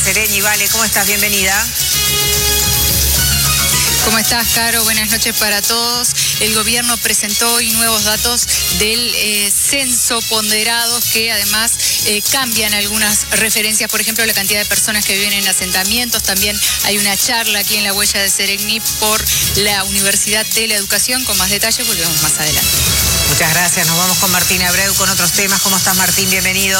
Sereñi. Vale, ¿cómo estás? Bienvenida. ¿Cómo estás, Caro? Buenas noches para todos. El gobierno presentó hoy nuevos datos del censo ponderados que además cambian algunas referencias, por ejemplo, la cantidad de personas que viven en asentamientos. También hay una charla aquí en la huella de Seregni por la Universidad de la Educación. Con más detalles volvemos más adelante. Muchas gracias. Nos vamos con Martín Abreu con otros temas. ¿Cómo estás, Martín? Bienvenido.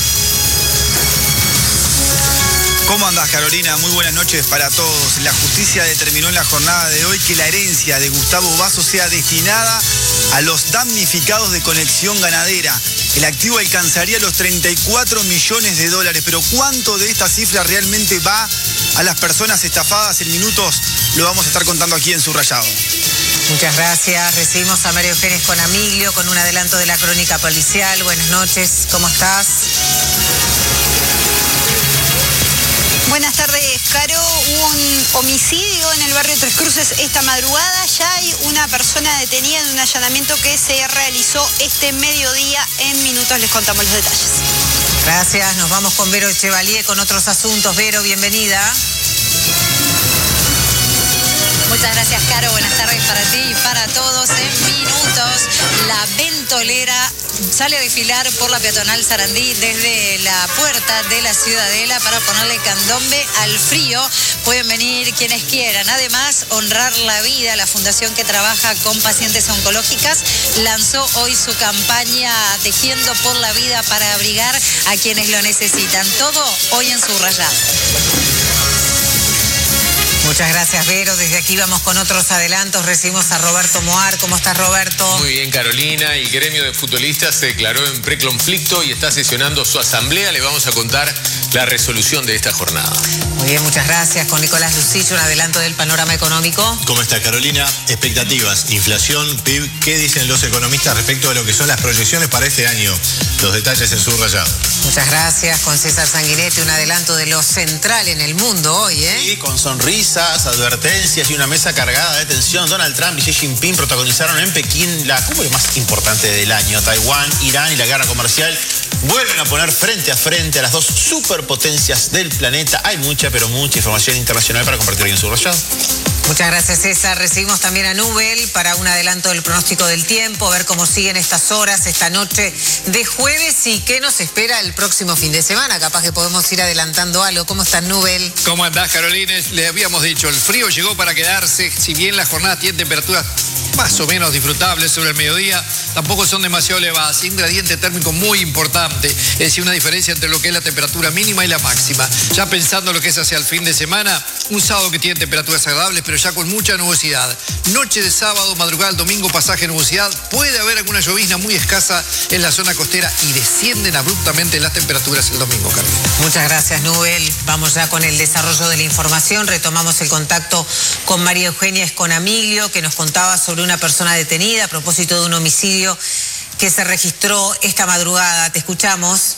¿Cómo andás, Carolina? Muy buenas noches para todos. La justicia determinó en la jornada de hoy que la herencia de Gustavo Basso sea destinada a los damnificados de Conexión Ganadera. El activo alcanzaría los 34 millones de dólares. Pero ¿cuánto de esta cifra realmente va a las personas estafadas? En minutos lo vamos a estar contando aquí en Subrayado. Muchas gracias. Recibimos a María Eugenia Esconamiglio con un adelanto de la crónica policial. Buenas noches. ¿Cómo estás? Buenas tardes, Caro. Hubo un homicidio en el barrio Tres Cruces esta madrugada. Ya hay una persona detenida en un allanamiento que se realizó este mediodía. En minutos les contamos los detalles. Gracias. Nos vamos con Vero Chevalier con otros asuntos. Vero, bienvenida. Muchas gracias, Caro. Buenas tardes para ti y para todos. En minutos, la ventolera sale a desfilar por la peatonal Sarandí desde la puerta de la Ciudadela para ponerle candombe al frío. Pueden venir quienes quieran. Además, honrar la vida. La fundación que trabaja con pacientes oncológicas lanzó hoy su campaña Tejiendo por la Vida para abrigar a quienes lo necesitan. Todo hoy en Subrayado. Muchas gracias, Vero. Desde aquí vamos con otros adelantos. Recibimos a Roberto Moar. ¿Cómo estás, Roberto? Muy bien, Carolina. El gremio de futbolistas se declaró en preconflicto y está sesionando su asamblea. Le vamos a contar la resolución de esta jornada. Muy bien, muchas gracias. Con Nicolás Lucillo, un adelanto del panorama económico. ¿Cómo está, Carolina? Expectativas, inflación, PIB. ¿Qué dicen los economistas respecto a lo que son las proyecciones para este año? Los detalles en Subrayado. Muchas gracias. Con César Sanguinetti, un adelanto de lo central en el mundo hoy, ¿eh? Sí, con sonrisas, advertencias y una mesa cargada de tensión. Donald Trump y Xi Jinping protagonizaron en Pekín la cumbre más importante del año. Taiwán, Irán y la guerra comercial vuelven a poner frente a frente a las dos superpotencias del planeta. Hay mucha, pero mucha información internacional para compartir hoy en Subrayado. Muchas gracias, César. Recibimos también a Nubel para un adelanto del pronóstico del tiempo, a ver cómo siguen estas horas, esta noche de jueves y qué nos espera el próximo fin de semana. Capaz que podemos ir adelantando algo. ¿Cómo está, Nubel? ¿Cómo andás, Carolina? Le habíamos dicho, el frío llegó para quedarse. Si bien las jornadas tienen temperaturas más o menos disfrutables sobre el mediodía, tampoco son demasiado elevadas. Un gradiente térmico muy importante, es decir, una diferencia entre lo que es la temperatura mínima y la máxima. Ya pensando lo que es hacia el fin de semana, un sábado que tiene temperaturas agradables, pero ya con mucha nubosidad. Noche de sábado, madrugada del domingo, pasaje de nubosidad. Puede haber alguna llovizna muy escasa en la zona costera y descienden abruptamente las temperaturas el domingo, Carlos. Muchas gracias, Nubel. Vamos ya con el desarrollo de la información. Retomamos el contacto con María Eugenia Esconamiglio, que nos contaba sobre una persona detenida a propósito de un homicidio que se registró esta madrugada. Te escuchamos.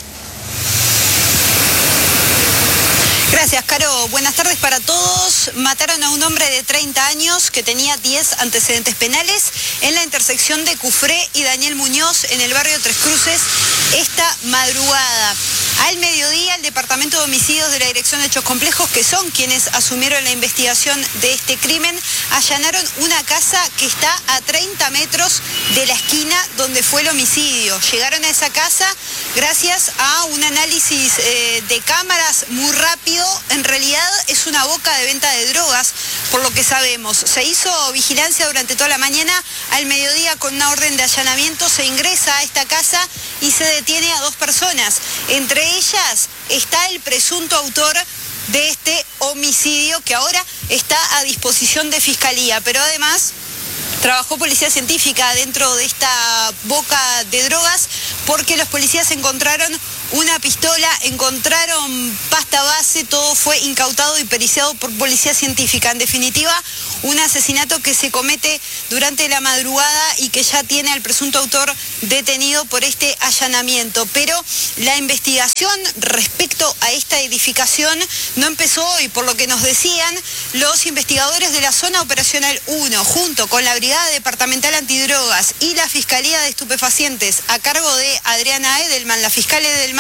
Gracias, Caro. Buenas tardes para todos. Mataron a un hombre de 30 años que tenía 10 antecedentes penales en la intersección de Cufré y Daniel Muñoz en el barrio Tres Cruces esta madrugada. Al mediodía, el Departamento de Homicidios de la Dirección de Hechos Complejos, que son quienes asumieron la investigación de este crimen, allanaron una casa que está a 30 metros de la esquina donde fue el homicidio. Llegaron a esa casa gracias a un análisis de cámaras muy rápido. En realidad es una boca de venta de drogas, por lo que sabemos. Se hizo vigilancia durante toda la mañana. Al mediodía, con una orden de allanamiento, se ingresa a esta casa y se detiene a 2 personas. Entre ellas está el presunto autor de este homicidio, que ahora está a disposición de Fiscalía. Pero además trabajó policía científica dentro de esta boca de drogas, porque los policías encontraron una pistola, encontraron pasta base, todo fue incautado y periciado por policía científica. En definitiva, un asesinato que se comete durante la madrugada y que ya tiene al presunto autor detenido por este allanamiento. Pero la investigación respecto a esta edificación no empezó hoy, por lo que nos decían los investigadores de la Zona Operacional 1, junto con la Brigada Departamental Antidrogas y la Fiscalía de Estupefacientes, a cargo de Adriana Edelman, la fiscal Edelman,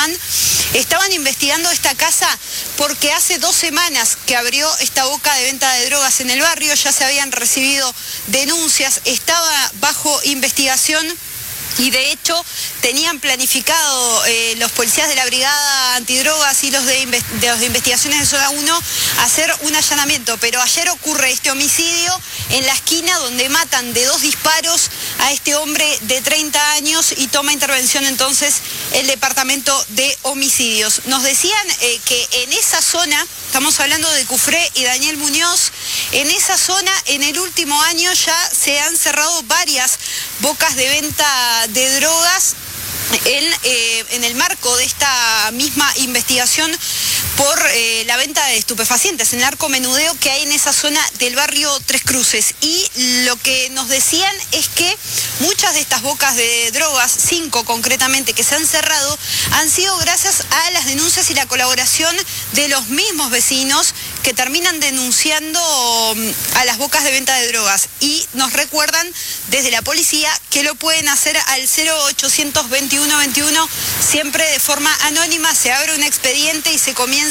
Guzmán, estaban investigando esta casa porque hace 2 semanas que abrió esta boca de venta de drogas en el barrio, ya se habían recibido denuncias, estaba bajo investigación. Y de hecho tenían planificado los policías de la Brigada Antidrogas y los de investigaciones de Zona 1 hacer un allanamiento. Pero ayer ocurre este homicidio en la esquina donde matan de 2 disparos a este hombre de 30 años y toma intervención entonces el Departamento de Homicidios. Nos decían que en esa zona, estamos hablando de Cufré y Daniel Muñoz, en esa zona en el último año ya se han cerrado varias bocas de venta de drogas en el marco de esta misma investigación por la venta de estupefacientes, el narcomenudeo que hay en esa zona del barrio Tres Cruces. Y lo que nos decían es que muchas de estas bocas de drogas, 5 concretamente, que se han cerrado, han sido gracias a las denuncias y la colaboración de los mismos vecinos que terminan denunciando a las bocas de venta de drogas. Y nos recuerdan desde la policía que lo pueden hacer al 0800 21 21, siempre de forma anónima. Se abre un expediente y se comienza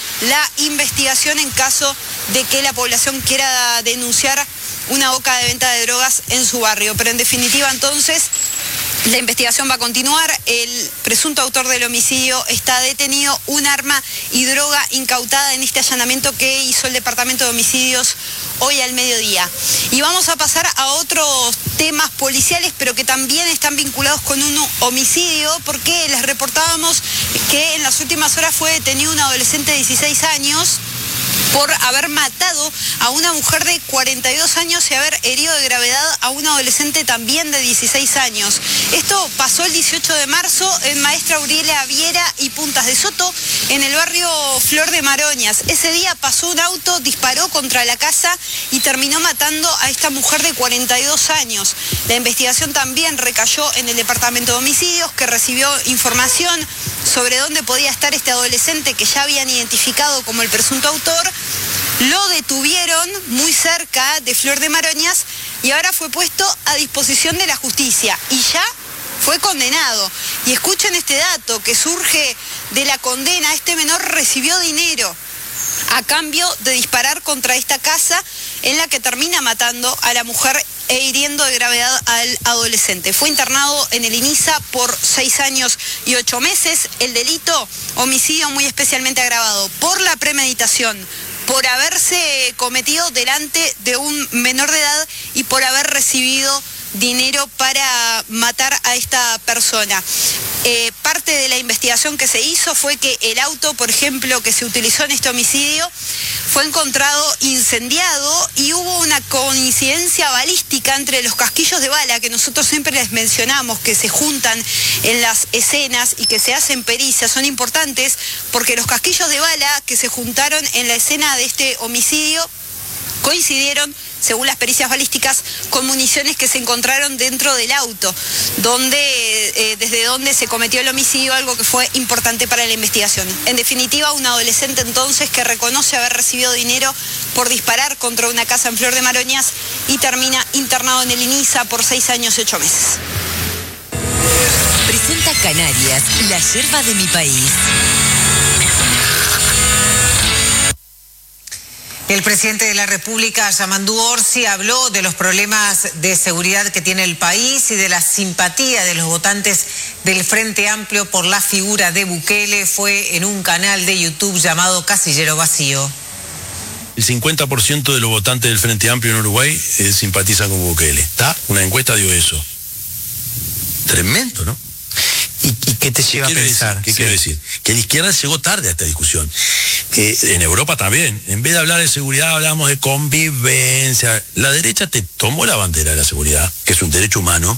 la investigación en caso de que la población quiera denunciar una boca de venta de drogas en su barrio. Pero en definitiva, entonces, la investigación va a continuar. El presunto autor del homicidio está detenido. Un arma y droga incautada en este allanamiento que hizo el Departamento de Homicidios hoy al mediodía. Y vamos a pasar a otros temas policiales, pero que también están vinculados con un homicidio, porque les reportábamos que en las últimas horas fue detenido un adolescente de 16 años por haber matado a una mujer de 42 años y haber herido de gravedad a un adolescente también de 16 años. Esto pasó el 18 de marzo en Maestra Aurelia Viera y Puntas de Soto, en el barrio Flor de Maroñas. Ese día pasó un auto, disparó contra la casa y terminó matando a esta mujer de 42 años. La investigación también recayó en el Departamento de Homicidios, que recibió información sobre dónde podía estar este adolescente que ya habían identificado como el presunto autor. Lo detuvieron muy cerca de Flor de Maroñas y ahora fue puesto a disposición de la justicia y ya fue condenado. Y escuchen este dato que surge de la condena. Este menor recibió dinero a cambio de disparar contra esta casa en la que termina matando a la mujer e hiriendo de gravedad al adolescente. Fue internado en el INISA por 6 años y 8 meses. El delito, homicidio muy especialmente agravado por la premeditación, por haberse cometido delante de un menor de edad y por haber recibido dinero para matar a esta persona. Parte de la investigación que se hizo fue que el auto, por ejemplo, que se utilizó en este homicidio, fue encontrado incendiado y hubo una coincidencia balística entre los casquillos de bala que nosotros siempre les mencionamos, que se juntan en las escenas y que se hacen pericias. Son importantes porque los casquillos de bala que se juntaron en la escena de este homicidio coincidieron, según las pericias balísticas, con municiones que se encontraron dentro del auto, desde donde se cometió el homicidio, algo que fue importante para la investigación. En definitiva, un adolescente entonces que reconoce haber recibido dinero por disparar contra una casa en Flor de Maroñas y termina internado en el INISA por 6 años y 8 meses. Presenta Canarias, la yerba de mi país. El presidente de la República, Yamandu Orsi, habló de los problemas de seguridad que tiene el país y de la simpatía de los votantes del Frente Amplio por la figura de Bukele. Fue en un canal de YouTube llamado Casillero Vacío. El 50% de los votantes del Frente Amplio en Uruguay simpatizan con Bukele. ¿Está? Una encuesta dio eso. Tremendo, ¿no? ¿Y qué te lleva a pensar? ¿Qué quiero decir? Que la izquierda llegó tarde a esta discusión. Que en Europa también. En vez de hablar de seguridad, hablamos de convivencia. La derecha te tomó la bandera de la seguridad, que es un derecho humano,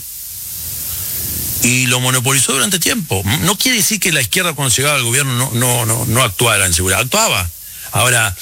y lo monopolizó durante tiempo. No quiere decir que la izquierda, cuando llegaba al gobierno, no actuara en seguridad. Actuaba. Ahora,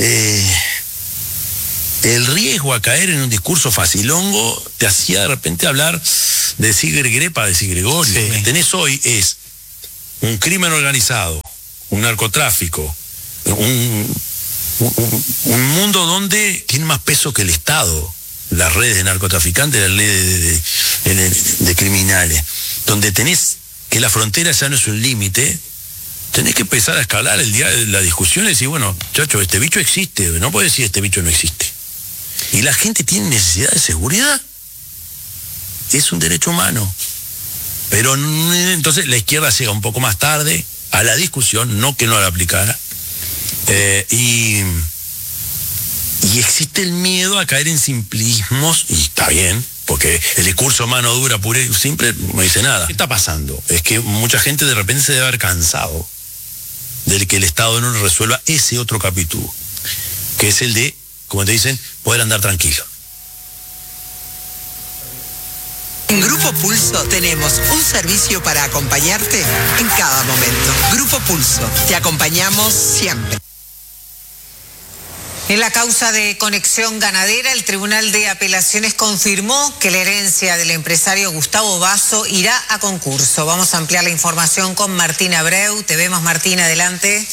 el riesgo a caer en un discurso facilongo te hacía de repente hablar de Sigre-Grepa, de Sigregorio. Sí. Lo que tenés hoy es un crimen organizado, un narcotráfico, un mundo donde tiene más peso que el Estado, las redes de narcotraficantes, las redes de criminales, donde tenés que la frontera ya no es un límite, tenés que empezar a escalar la discusión y decir, bueno, chacho, este bicho existe, no puedes decir este bicho no existe. Y la gente tiene necesidad de seguridad. Es un derecho humano. Pero entonces la izquierda llega un poco más tarde a la discusión, no que no la aplicara. Y existe el miedo a caer en simplismos, y está bien, porque el discurso mano dura, pura y simple, no dice nada. ¿Qué está pasando? Es que mucha gente de repente se debe haber cansado del que el Estado no resuelva ese otro capítulo, que es el de, como te dicen, poder andar tranquilo. En Grupo Pulso tenemos un servicio para acompañarte en cada momento. Grupo Pulso, te acompañamos siempre. En la causa de Conexión Ganadera, el Tribunal de Apelaciones confirmó que la herencia del empresario Gustavo Basso irá a concurso. Vamos a ampliar la información con Martín Abreu. Te vemos, Martín, adelante.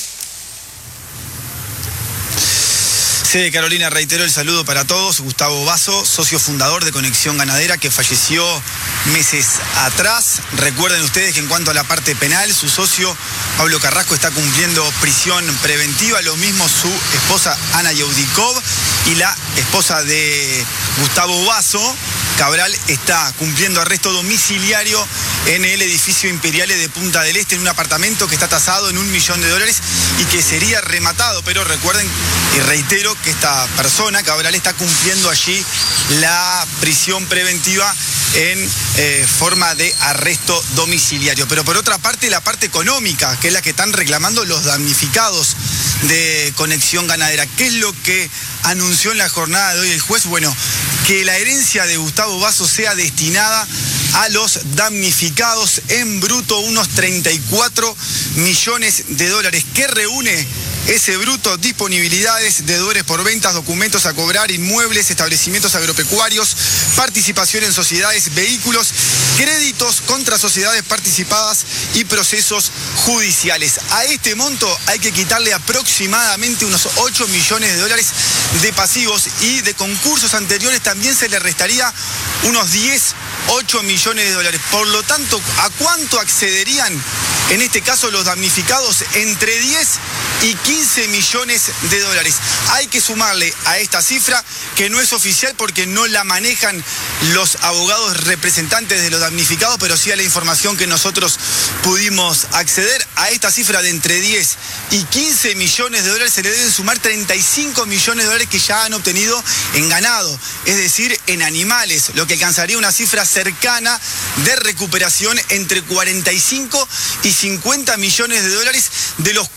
Sí, Carolina, reitero el saludo para todos. Gustavo Basso, socio fundador de Conexión Ganadera, que falleció meses atrás. Recuerden ustedes que en cuanto a la parte penal, su socio Pablo Carrasco está cumpliendo prisión preventiva, lo mismo su esposa Ana Yaudikov, y la esposa de Gustavo Basso, Cabral, está cumpliendo arresto domiciliario en el edificio Imperiales de Punta del Este, en un apartamento que está tasado en $1 millón y que sería rematado. Pero recuerden y reitero que esta persona, Cabral, está cumpliendo allí la prisión preventiva en forma de arresto domiciliario. Pero por otra parte, la parte económica, que es la que están reclamando los damnificados de Conexión Ganadera. ¿Qué es lo que anunció en la jornada de hoy el juez? Bueno, que la herencia de Gustavo Basso sea destinada a los damnificados, en bruto unos $34 millones, que reúne ese bruto: disponibilidades, deudores por ventas, documentos a cobrar, inmuebles, establecimientos agropecuarios, participación en sociedades, vehículos, créditos contra sociedades participadas y procesos judiciales. A este monto hay que quitarle aproximadamente unos $8 millones de pasivos, y de concursos anteriores también se le restaría unos 8 millones de dólares. Por lo tanto, ¿a cuánto accederían en este caso los damnificados? Entre 10 y 15 millones de dólares. Hay que sumarle a esta cifra, que no es oficial porque no la manejan los abogados representantes de los damnificados, pero sí a la información que nosotros pudimos acceder. A esta cifra de entre 10 y 15 millones de dólares se le deben sumar 35 millones de dólares que ya han obtenido en ganado, es decir, en animales, lo que alcanzaría una cifra cercana de recuperación entre 45 y 50 millones de dólares de los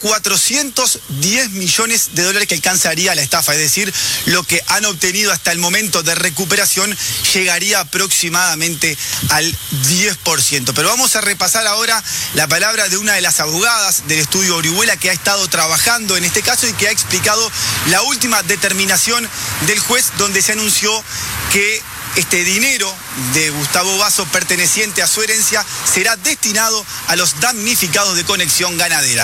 410 millones de dólares que alcanzaría la estafa. Es decir, lo que han obtenido hasta el momento de recuperación llegaría aproximadamente al 10%. Pero vamos a repasar ahora la palabra de una de las abogadas del estudio Orihuela, que ha estado trabajando en este caso y que ha explicado la última determinación del juez, donde se anunció que este dinero de Gustavo Basso perteneciente a su herencia será destinado a los damnificados de Conexión Ganadera.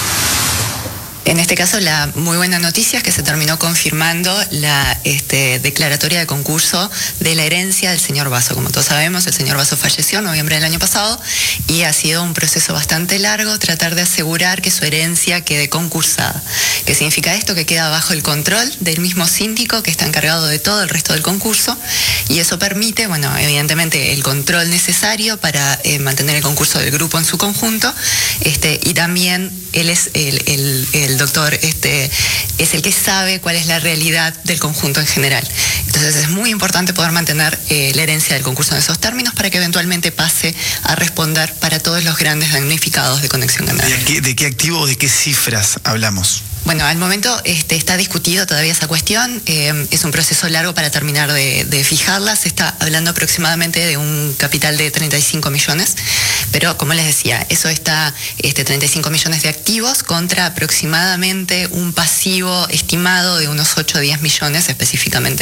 En este caso, la muy buena noticia es que se terminó confirmando la declaratoria de concurso de la herencia del señor Basso. Como todos sabemos, el señor Basso falleció en noviembre del año pasado y ha sido un proceso bastante largo tratar de asegurar que su herencia quede concursada. ¿Qué significa esto? Que queda bajo el control del mismo síndico que está encargado de todo el resto del concurso, y eso permite, bueno, evidentemente el control necesario para mantener el concurso del grupo en su conjunto, y también él es el doctor es el que sabe cuál es la realidad del conjunto en general. Entonces es muy importante poder mantener la herencia del concurso en esos términos para que eventualmente pase a responder para todos los grandes damnificados de Conexión Ganadera. ¿De qué activo o de qué cifras hablamos? Bueno, al momento está discutido todavía esa cuestión, es un proceso largo para terminar de fijarla. Se está hablando aproximadamente de un capital de 35 millones, pero como les decía, eso está 35 millones de activos contra aproximadamente un pasivo estimado de unos 8 o 10 millones específicamente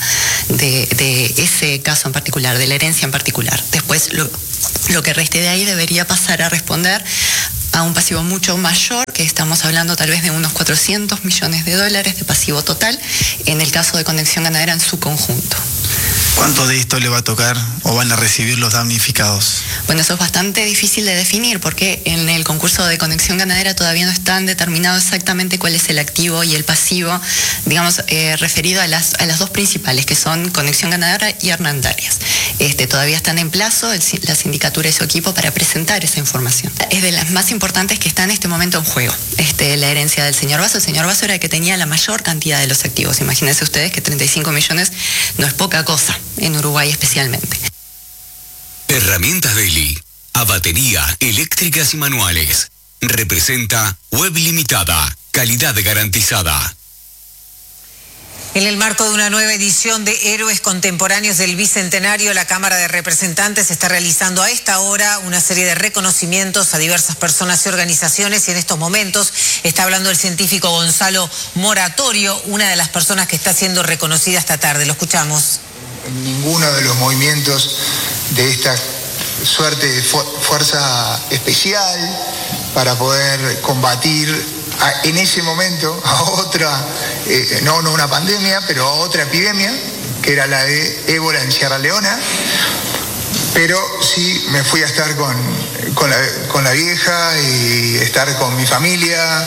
de ese caso en particular, de la herencia en particular. Después lo que reste de ahí debería pasar a responder a un pasivo mucho mayor, que estamos hablando tal vez de unos 400 millones de dólares de pasivo total, en el caso de Conexión Ganadera en su conjunto. ¿Cuánto de esto le va a tocar o van a recibir los damnificados? Bueno, eso es bastante difícil de definir porque en el concurso de conexión ganadera todavía no están determinados exactamente cuál es el activo y el pasivo, digamos, referido a las dos principales, que son conexión ganadera y hernandarias. Todavía están en plazo la sindicatura y su equipo para presentar esa información. Es de las más importantes que está en este momento en juego. La herencia del señor Basso. El señor Basso era el que tenía la mayor cantidad de los activos. Imagínense ustedes que 35 millones no es poca cosa, en Uruguay especialmente. Herramientas Daily, a batería, eléctricas y manuales. Representa Web Limitada, calidad garantizada. En el marco de una nueva edición de Héroes Contemporáneos del Bicentenario, la Cámara de Representantes está realizando a esta hora una serie de reconocimientos a diversas personas y organizaciones, y en estos momentos está hablando el científico Gonzalo Moratorio, una de las personas que está siendo reconocida esta tarde. Lo escuchamos. Ninguno de los movimientos de esta suerte de fuerza especial para poder combatir en ese momento a otra, no una pandemia, pero a otra epidemia, que era la de ébola en Sierra Leona, pero sí me fui a estar con la vieja y estar con mi familia,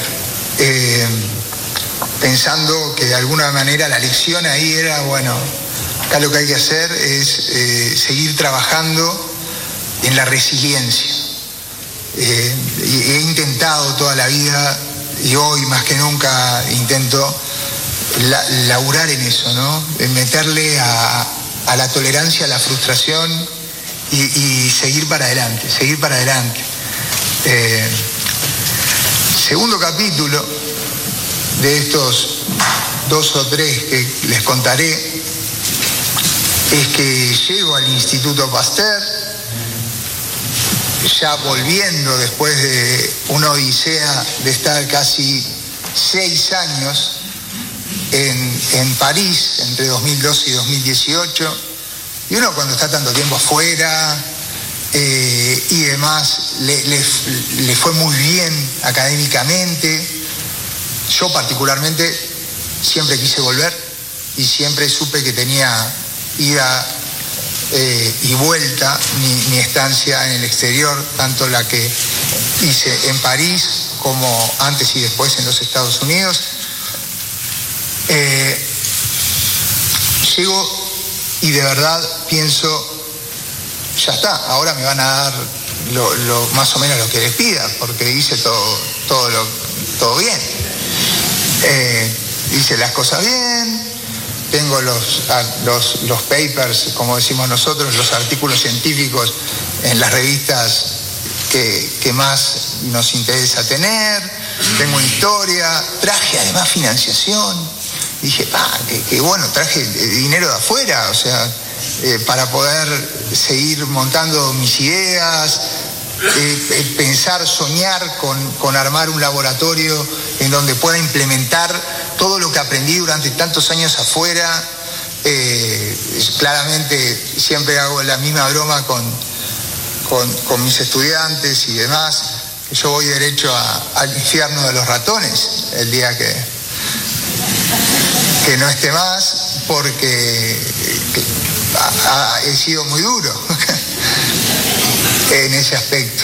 pensando que de alguna manera la lección ahí era, bueno, acá lo que hay que hacer es seguir trabajando en la resiliencia. He intentado toda la vida, y hoy más que nunca intento laburar en eso, ¿no? En meterle a la tolerancia, a la frustración y seguir para adelante, Segundo capítulo de estos 2 o 3 que les contaré es que llego al Instituto Pasteur, ya volviendo después de una odisea de estar casi 6 años en París, entre 2012 y 2018, y uno cuando está tanto tiempo afuera y demás, le fue muy bien académicamente. Yo particularmente siempre quise volver y siempre supe que tenía ida y vuelta mi estancia en el exterior, tanto la que hice en París como antes y después en los Estados Unidos. Llego y de verdad pienso, ya está, ahora me van a dar más o menos lo que les pida, porque hice todo bien. Hice las cosas bien. Tengo los papers, como decimos nosotros, los artículos científicos en las revistas que más nos interesa tener. Tengo una historia, traje además financiación. Dije, qué bueno, traje dinero de afuera, o sea, para poder seguir montando mis ideas, pensar, soñar con armar un laboratorio en donde pueda implementar todo lo que aprendí durante tantos años afuera. Claramente siempre hago la misma broma con mis estudiantes y demás. Yo voy derecho al infierno de los ratones el día que no esté más, porque he sido muy duro en ese aspecto.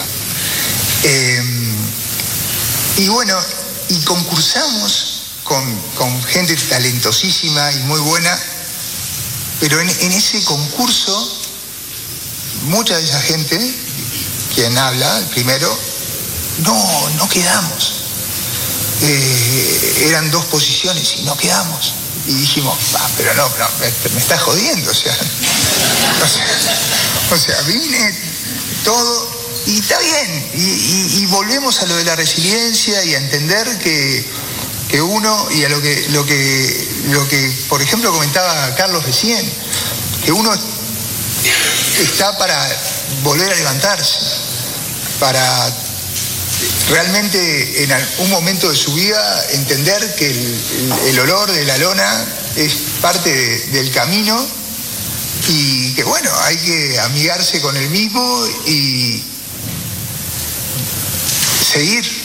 Y bueno, y concursamos con gente talentosísima y muy buena, pero en ese concurso mucha de esa gente, quien habla, el primero, no quedamos. Eran 2 posiciones y no quedamos. Y dijimos, pero no, me estás jodiendo, o sea, vine todo y está bien. Y volvemos a lo de la resiliencia y a entender que uno, y a lo que por ejemplo comentaba Carlos recién, que uno está para volver a levantarse, para realmente en un momento de su vida entender que el olor de la lona es parte del camino, y que bueno, hay que amigarse con el mismo y seguir